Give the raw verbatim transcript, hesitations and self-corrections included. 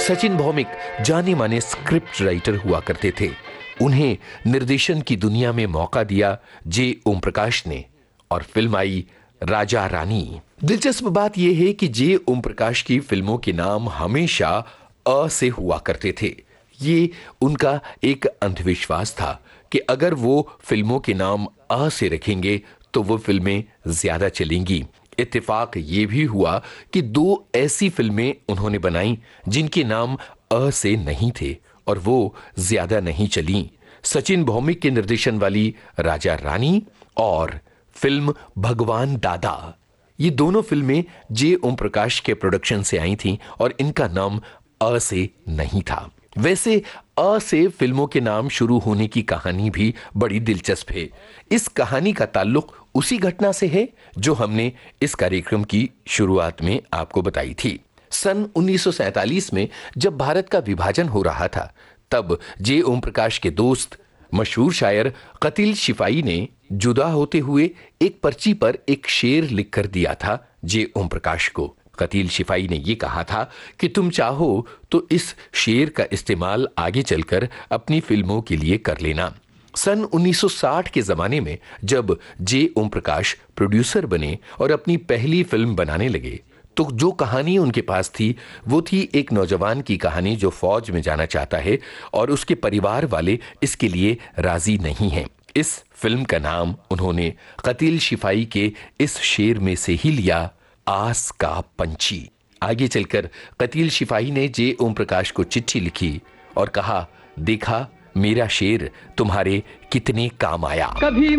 सचिन भौमिक जाने माने script writer हुआ करते थे। उन्हें निर्देशन की दुनिया में मौका दिया जे ओम प्रकाश ने और फिल्म आई राजा रानी। दिलचस्प बात यह है कि जे ओम प्रकाश की फिल्मों के नाम हमेशा अ से हुआ करते थे। ये उनका एक अंधविश्वास था कि अगर वो फिल्मों के नाम अ से रखेंगे तो वो फिल्में ज्यादा चलेंगी। इत्तेफाक ये भी हुआ कि दो ऐसी फिल्में उन्होंने बनाई जिनके नाम अ से नहीं थे और वो ज्यादा नहीं चली। सचिन भौमिक के निर्देशन वाली राजा रानी और फिल्म भगवान दादा, ये दोनों फिल्में जे ओम प्रकाश के प्रोडक्शन से आई थीं और इनका नाम अ से नहीं था। वैसे अ से फिल्मों के नाम शुरू होने की कहानी भी बड़ी दिलचस्प है। इस कहानी का ताल्लुक उसी घटना से है जो हमने इस कार्यक्रम की शुरुआत में आपको बताई थी। सन उन्नीस सौ सैंतालीस में जब भारत का विभाजन हो रहा था, तब जे ओम प्रकाश के दोस्त मशहूर शायर कतील शिफाई ने जुदा होते हुए एक पर्ची पर एक शेर लिखकर दिया था जे ओम प्रकाश को। कतील शिफाई ने यह कहा था कि तुम चाहो तो इस शेर का इस्तेमाल आगे चलकर अपनी फिल्मों के लिए कर लेना। सन उन्नीस सौ साठ के जमाने में जब जे ओम प्रकाश प्रोड्यूसर बने और अपनी पहली फिल्म बनाने लगे, तो जो कहानी उनके पास थी वो थी एक नौजवान की कहानी जो फौज में जाना चाहता है और उसके परिवार वाले इसके लिए राजी नहीं हैं। इस फिल्म का नाम उन्होंने कतील शिफाई के इस शेर में से ही लिया, आस का पंछी। आगे चलकर कतील शिफाई ने जे ओम प्रकाश को चिट्ठी लिखी और कहा, देखा मेरा शेर तुम्हारे कितने काम आया। कभी